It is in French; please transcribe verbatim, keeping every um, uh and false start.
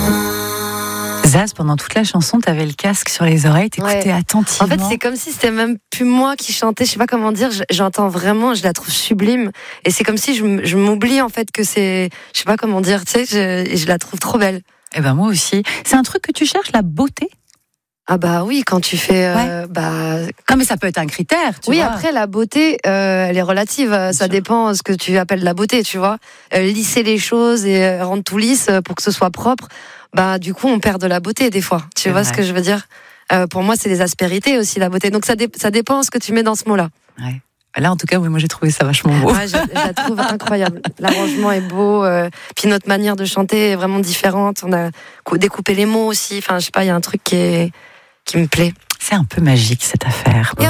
Zaz, pendant toute la chanson, t'avais le casque sur les oreilles, t'écoutais Ouais. attentivement. En fait, c'est comme si c'était même plus moi qui chantais. Je sais pas comment dire. je- J'entends vraiment, je la trouve sublime. Et c'est comme si je, m- je m'oublie en fait que c'est, je sais pas comment dire. Tu sais, je, je la trouve trop belle. Eh ben moi aussi. C'est un truc que tu cherches, la beauté. Ah bah oui, quand tu fais, euh, bah Non mais ça peut être un critère, tu oui. vois. Après, la beauté, euh, elle est relative. Ça sûr. dépend de ce que tu appelles la beauté, tu vois. Euh, lisser les choses et euh, rendre tout lisse euh, pour que ce soit propre. Bah du coup, on perd de la beauté des fois. Tu C'est vois vrai. ce que je veux dire? Euh, pour moi, c'est les aspérités aussi, la beauté. Donc ça, dé- ça dépend ce que tu mets dans ce mot-là. Ouais. Là, en tout cas, oui, moi j'ai trouvé ça vachement beau. Ouais, je, je la trouve incroyable. L'arrangement est beau, euh, puis notre manière de chanter est vraiment différente. On a cou- découpé les mots aussi. Enfin, je sais pas, il y a un truc qui est qui me plaît. C'est un peu magique cette affaire.